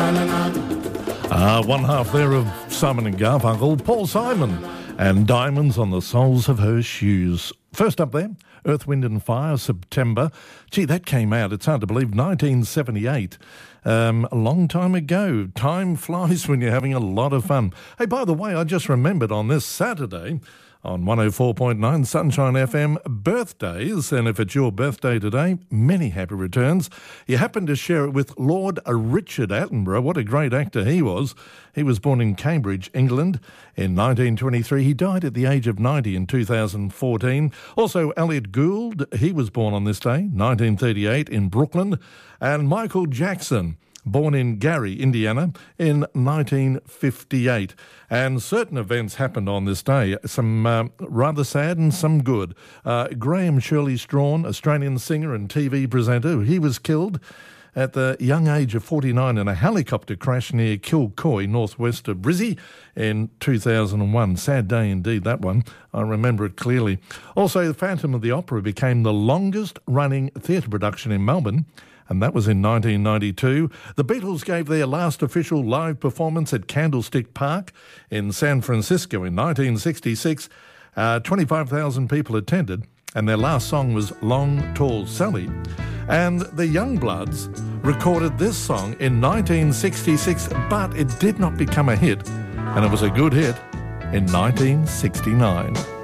One half there of Simon and Garfunkel, Paul Simon, and Diamonds on the Soles of Her Shoes. First up there, Earth, Wind and Fire, September. Gee, that came out, it's hard to believe, 1978. A long time ago. Time flies when you're having a lot of fun. Hey, by the way, I just remembered on this Saturday, on 104.9 Sunshine FM, birthdays, and if it's your birthday today, many happy returns. You happen to share it with Lord Richard Attenborough. What a great actor he was. He was born in Cambridge, England in 1923. He died at the age of 90 in 2014. Also, Elliot Gould, he was born on this day, 1938, in Brooklyn. And Michael Jackson, born in Gary, Indiana, in 1958. And certain events happened on this day, some rather sad and some good. Graham Shirley Strawn, Australian singer and TV presenter, he was killed at the young age of 49 in a helicopter crash near Kilcoy, northwest of Brizzy, in 2001. Sad day indeed, that one. I remember it clearly. Also, The Phantom of the Opera became the longest-running theatre production in Melbourne, and that was in 1992. The Beatles gave their last official live performance at Candlestick Park in San Francisco in 1966. 25,000 people attended, and their last song was Long Tall Sally. And the Youngbloods recorded this song in 1966, but it did not become a hit, and it was a good hit in 1969.